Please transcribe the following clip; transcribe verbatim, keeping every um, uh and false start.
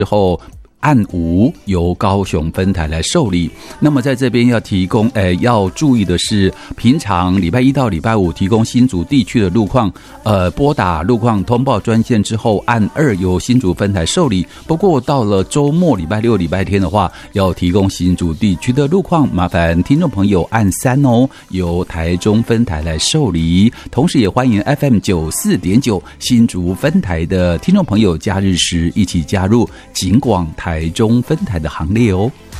之后按五由高雄分台来受理。那么在这边要提供，呃，要注意的是，平常礼拜一到礼拜五提供新竹地区的路况，呃，拨打路况通报专线之后，按二由新竹分台受理。不过到了周末礼拜六、礼拜天的话，要提供新竹地区的路况，麻烦听众朋友按三哦，由台中分台来受理。同时也欢迎 F M 九十四点九 新竹分台的听众朋友，假日时一起加入警广台。台中分台的行列哦。